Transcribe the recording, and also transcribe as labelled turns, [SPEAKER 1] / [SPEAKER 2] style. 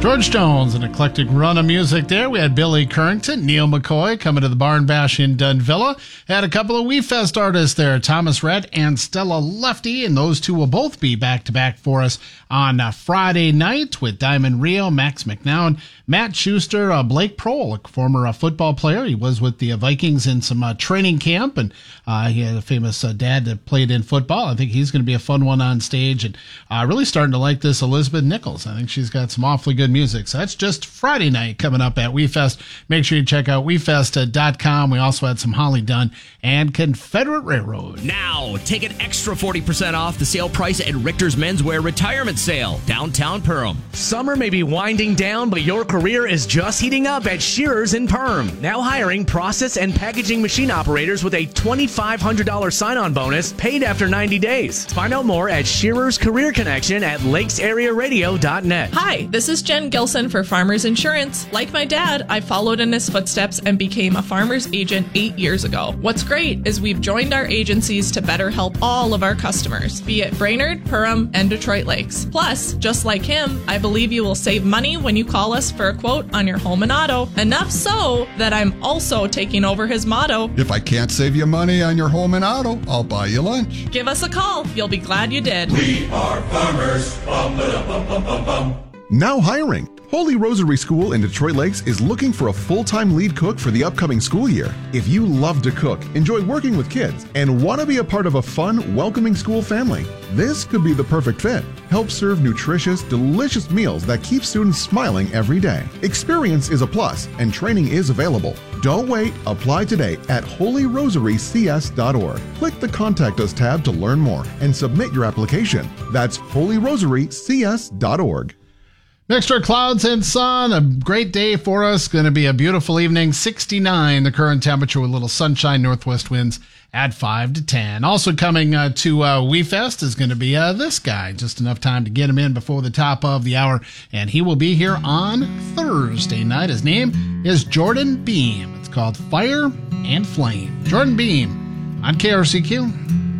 [SPEAKER 1] George Jones, an eclectic run of music there. We had Billy Currington, Neil McCoy coming to the Barn Bash in Dunvilla. Had a couple of WeFest artists there, Thomas Rhett and Stella Lefty, and those two will both be back-to-back for us on Friday night with Diamond Rio, Max McNown, Matt Schuster, Blake Prohl, a former football player. He was with the Vikings in some training camp, and he had a famous dad that played in football. I think he's going to be a fun one on stage, and really starting to like this Elizabeth Nichols. I think she's got some awfully good music. So that's just Friday night coming up at WeFest. Make sure you check out WeFest.com. We also had some Holly Dunn and Confederate Railroad.
[SPEAKER 2] Now, take an extra 40% off the sale price at Richter's Menswear Retirement Sale, downtown Perham.
[SPEAKER 3] Summer may be winding down, but your career is just heating up at Shearers in Perham. Now hiring process and packaging machine operators with a $2,500 sign-on bonus paid after 90 days. Find out more at Shearers Career Connection at lakesarearadio.net.
[SPEAKER 4] Hi, this is Jen Gilson for Farmers Insurance. Like my dad, I followed in his footsteps and became a farmer's agent 8 years ago. What's great is we've joined our agencies to better help all of our customers, be it Brainerd, Perham, and Detroit Lakes. Plus, just like him, I believe you will save money when you call us for a quote on your home and auto. Enough so that I'm also taking over his motto.
[SPEAKER 5] If I can't save you money on your home and auto, I'll buy you lunch.
[SPEAKER 4] Give us a call. You'll be glad you did.
[SPEAKER 6] We are farmers. Bum, ba-dum, bum, bum, bum, bum.
[SPEAKER 7] Now hiring. Holy Rosary School in Detroit Lakes is looking for a full-time lead cook for the upcoming school year. If you love to cook, enjoy working with kids, and want to be a part of a fun, welcoming school family, this could be the perfect fit. Help serve nutritious, delicious meals that keep students smiling every day. Experience is a plus, and training is available. Don't wait. Apply today at holyrosarycs.org. Click the Contact Us tab to learn more and submit your application. That's holyrosarycs.org.
[SPEAKER 1] Mixture of clouds and sun, a great day for us. Going to be a beautiful evening. 69 the current temperature with a little sunshine, northwest winds at 5 to 10. Also coming to WeFest is going to be this guy. Just enough time to get him in before the top of the hour. And he will be here on Thursday night. His name is Jordan Beam. It's called Fire and Flame. Jordan Beam on KRCQ.